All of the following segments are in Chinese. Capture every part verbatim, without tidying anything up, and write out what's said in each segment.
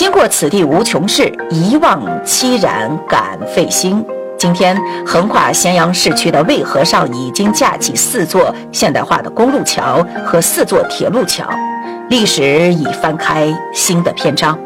经过此地无穷事，一望凄然感费心。今天横跨咸阳市区的渭河上已经架起四座现代化的公路桥和四座铁路桥，历史已翻开新的篇章。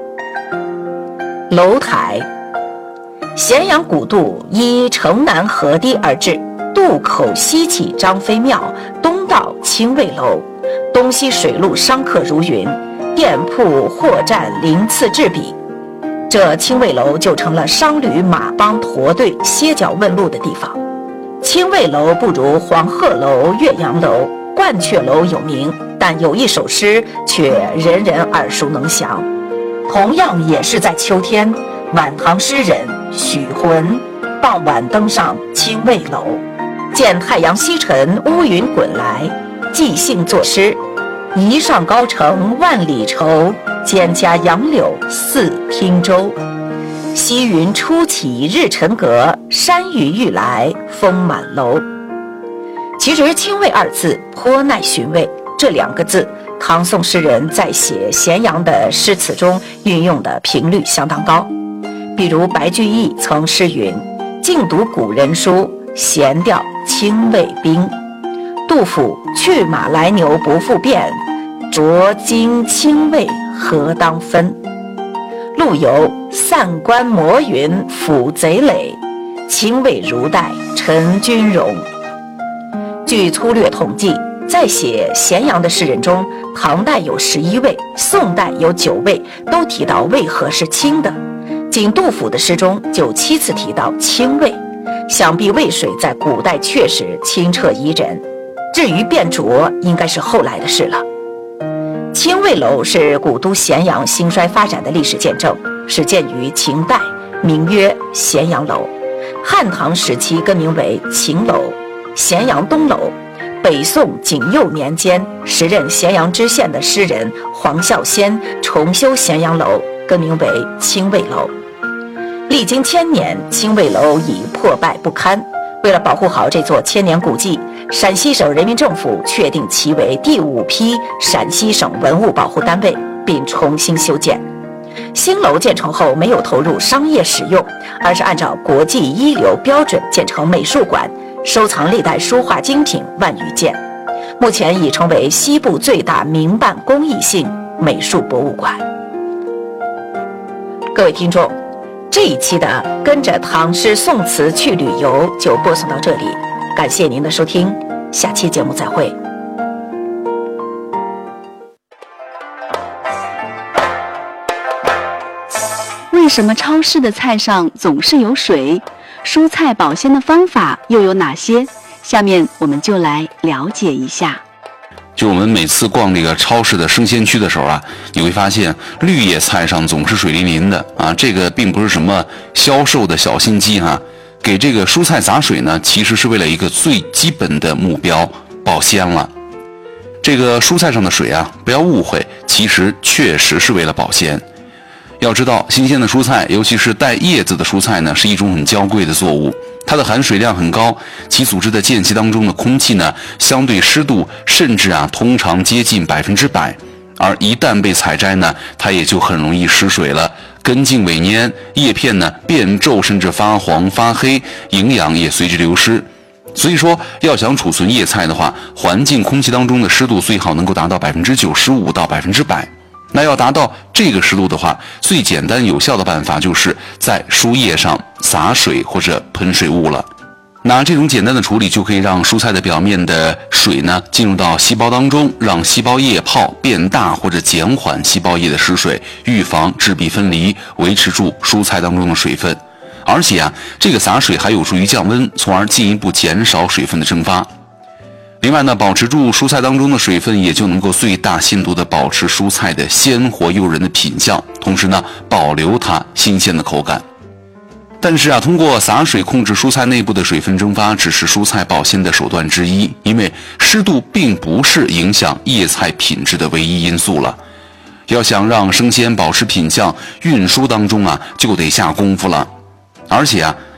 楼台，咸阳古渡依城南河堤而治，渡口西起张飞庙，东到清卫楼，东西水路商客如云，店铺货站鳞次栉比。这清卫楼就成了商旅马帮驼队歇脚问路的地方。清卫楼不如黄鹤楼、岳阳楼、鹳雀楼有名，但有一首诗却人人耳熟能详。同样也是在秋天，晚唐诗人许浑傍晚登上清卫楼，见太阳西沉，乌云滚来，即兴作诗：一上高城万里愁，蒹葭杨柳似汀洲。西云初起日沉阁，山雨欲来风满楼。其实清卫二字颇耐寻味，这两个字唐宋诗人在写咸阳的诗词中运用的频率相当高。比如白居易曾诗云：静读古人书，闲调清卫兵。杜甫：去马来牛不复变，浊金清卫何当分。陆游：散关摩云抚贼垒，清卫如带陈军容。据粗略统计，在写咸阳的诗人中，唐代有十一位，宋代有九位，都提到渭河是清的。仅杜甫的诗中就七次提到清渭，想必渭水在古代确实清澈宜人。至于变浊，应该是后来的事了。清卫楼是古都咸阳兴衰发展的历史见证，始建于秦代，名曰咸阳楼。汉唐时期更名为秦楼、咸阳东楼。北宋景佑年间，时任咸阳知县的诗人黄孝先重修咸阳楼，更名为清卫楼。历经千年，清卫楼已破败不堪。为了保护好这座千年古迹，陕西省人民政府确定其为第五批陕西省文物保护单位，并重新修建。新楼建成后没有投入商业使用，而是按照国际一流标准建成美术馆，收藏历代书画精品万余件，目前已成为西部最大民办公益性美术博物馆。各位听众，这一期的跟着唐诗宋词去旅游就播送到这里，感谢您的收听，下期节目再会。 为什么超市的菜上总是有水？蔬菜保鲜的方法又有哪些？下面我们就来了解一下。 就我们每次逛这个超市的生鲜区的时候啊，你会发现绿叶菜上总是水淋淋的啊，这个并不是什么销售的小心机啊。给这个蔬菜洒水呢，其实是为了一个最基本的目标，保鲜了。这个蔬菜上的水啊，不要误会，其实确实是为了保鲜。要知道，新鲜的蔬菜，尤其是带叶子的蔬菜呢，是一种很娇贵的作物，它的含水量很高，其组织的间隙当中的空气呢，相对湿度甚至啊，通常接近百分之百。而一旦被采摘呢，它也就很容易失水了，根茎萎蔫，叶片呢变皱，甚至发黄发黑，营养也随之流失。所以说，要想储存叶菜的话，环境空气当中的湿度最好能够达到百分之九十五到百分之百。那要达到这个湿度的话，最简单有效的办法就是在蔬叶上洒水或者喷水雾了。那这种简单的处理就可以让蔬菜的表面的水呢进入到细胞当中，让细胞液泡变大或者减缓细胞液的失水，预防质壁分离，维持住蔬菜当中的水分。而且啊，这个洒水还有助于降温，从而进一步减少水分的蒸发。另外呢，保持住蔬菜当中的水分，也就能够最大限度的保持蔬菜的鲜活诱人的品相，同时呢，保留它新鲜的口感。但是啊，通过洒水控制蔬菜内部的水分蒸发，只是蔬菜保鲜的手段之一，因为湿度并不是影响叶菜品质的唯一因素了。要想让生鲜保持品相，运输当中啊就得下功夫了。而且啊，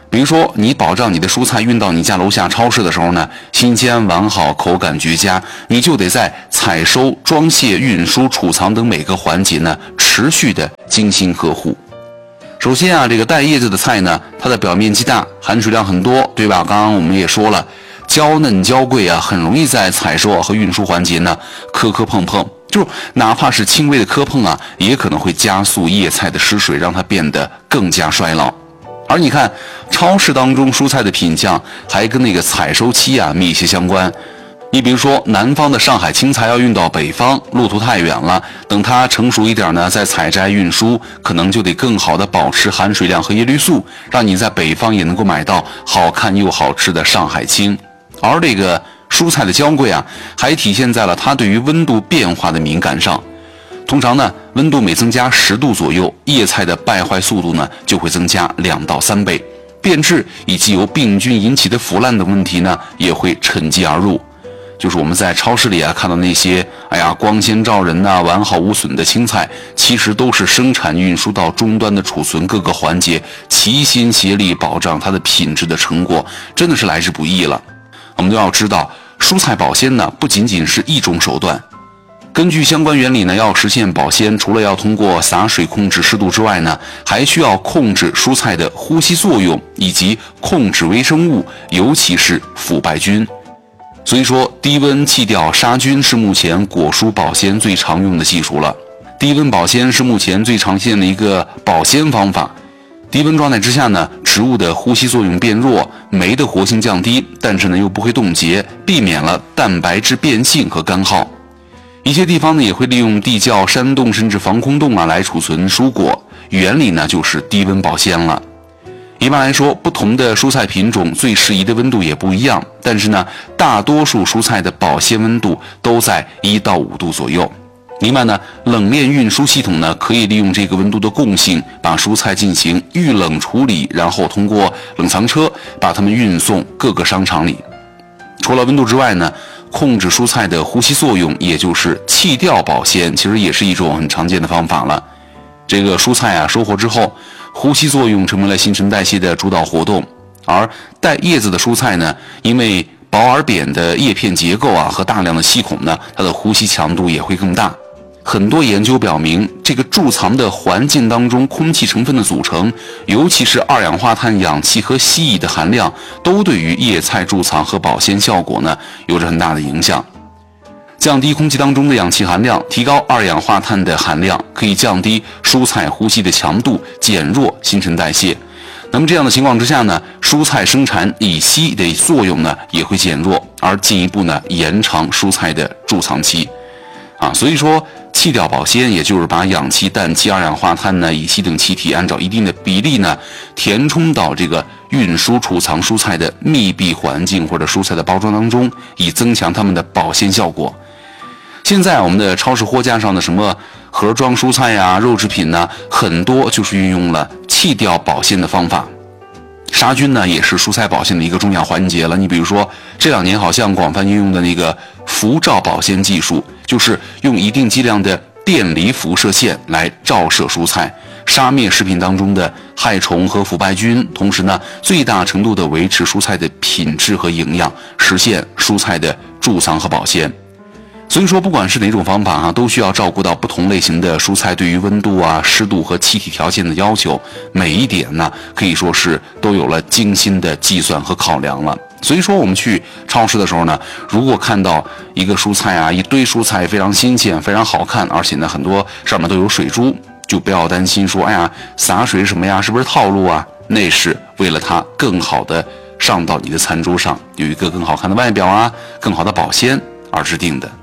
比如说，你保障你的蔬菜运到你家楼下超市的时候呢，新鲜完好，口感绝佳，你就得在采收、装卸、运输、储藏等每个环节呢，持续的精心呵护。首先啊，这个带叶子的菜呢，它的表面积大，含水量很多，对吧？刚刚我们也说了，娇嫩娇贵啊，很容易在采收和运输环节呢磕磕碰碰，就哪怕是轻微的磕碰啊，也可能会加速叶菜的失水，让它变得更加衰老。而你看，超市当中蔬菜的品相还跟那个采收期啊密切相关。你比如说，南方的上海青菜要运到北方，路途太远了，等它成熟一点呢，再采摘运输，可能就得更好的保持含水量和叶绿素，让你在北方也能够买到好看又好吃的上海青。而这个蔬菜的娇贵啊，还体现在了它对于温度变化的敏感上。通常呢，温度每增加十度左右，叶菜的败坏速度呢就会增加两到三倍，变质以及由病菌引起的腐烂等问题呢也会趁机而入。就是我们在超市里啊看到那些哎呀光鲜照人呐、啊、完好无损的青菜，其实都是生产运输到终端的储存各个环节齐心协力保障它的品质的成果，真的是来之不易了。我们都要知道，蔬菜保鲜呢不仅仅是一种手段。根据相关原理呢，要实现保鲜，除了要通过洒水控制湿度之外呢，还需要控制蔬菜的呼吸作用，以及控制微生物，尤其是腐败菌。所以说，低温气调杀菌是目前果蔬保鲜最常用的技术了。低温保鲜是目前最常见的一个保鲜方法。低温状态之下呢，植物的呼吸作用变弱，酶的活性降低，但是呢又不会冻结，避免了蛋白质变性和干耗。一些地方呢也会利用地窖、山洞甚至防空洞啊来储存蔬果，原理呢就是低温保鲜了。一般来说，不同的蔬菜品种最适宜的温度也不一样，但是呢，大多数蔬菜的保鲜温度都在一到五度左右。另外呢，冷链运输系统呢可以利用这个温度的共性，把蔬菜进行预冷处理，然后通过冷藏车把它们运送各个商场里。除了温度之外呢，控制蔬菜的呼吸作用，也就是气调保鲜，其实也是一种很常见的方法了。这个蔬菜啊收获之后，呼吸作用成为了新陈代谢的主导活动，而带叶子的蔬菜呢，因为薄而扁的叶片结构啊和大量的细孔呢，它的呼吸强度也会更大。很多研究表明，这个贮藏的环境当中空气成分的组成，尤其是二氧化碳、氧气和稀乙的含量，都对于叶菜贮藏和保鲜效果呢有着很大的影响。降低空气当中的氧气含量，提高二氧化碳的含量，可以降低蔬菜呼吸的强度，减弱新陈代谢。那么这样的情况之下呢，蔬菜生产乙烯的作用呢也会减弱，而进一步呢延长蔬菜的贮藏期。啊，所以说气调保鲜，也就是把氧气、氮气、二氧化碳呢、乙烯等气体按照一定的比例呢，填充到这个运输储藏蔬菜的密闭环境或者蔬菜的包装当中，以增强它们的保鲜效果。现在我们的超市货架上的什么盒装蔬菜呀、肉制品呢，很多就是运用了气调保鲜的方法。杀菌呢也是蔬菜保鲜的一个重要环节了。你比如说这两年好像广泛应用的那个辐照保鲜技术，就是用一定剂量的电离辐射线来照射蔬菜，杀灭食品当中的害虫和腐败菌，同时呢最大程度的维持蔬菜的品质和营养，实现蔬菜的贮藏和保鲜。所以说不管是哪种方法啊，都需要照顾到不同类型的蔬菜对于温度啊、湿度和气体条件的要求，每一点呢可以说是都有了精心的计算和考量了。所以说我们去超市的时候呢，如果看到一个蔬菜啊，一堆蔬菜非常新鲜、非常好看，而且呢很多上面都有水珠，就不要担心说哎呀洒水什么呀，是不是套路啊？那是为了它更好的上到你的餐桌上，有一个更好看的外表啊，更好的保鲜而制定的。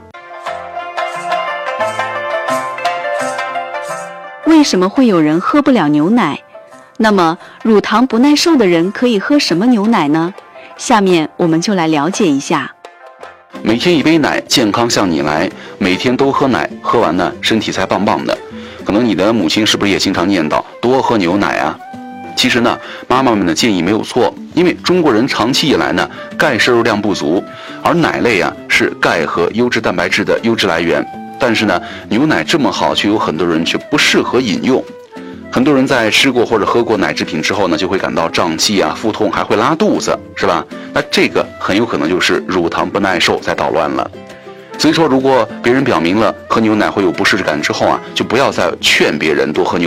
为什么会有人喝不了牛奶？那么乳糖不耐受的人可以喝什么牛奶呢？下面我们就来了解一下。 每天一杯奶，健康向你来。每天都喝奶，喝完呢身体才棒棒的。可能你的母亲是不是也经常念叨多喝牛奶啊？其实呢，妈妈们的建议没有错，因为中国人长期以来呢钙摄入量不足，而奶类啊是钙和优质蛋白质的优质来源。但是呢，牛奶这么好，却有很多人却不适合饮用。 很多人在吃过或者喝过奶制品之后呢，就会感到胀气啊、腹痛，还会拉肚子，是吧？那这个很有可能就是乳糖不耐受在捣乱了。所以说，如果别人表明了喝牛奶会有不适感之后啊，就不要再劝别人多喝牛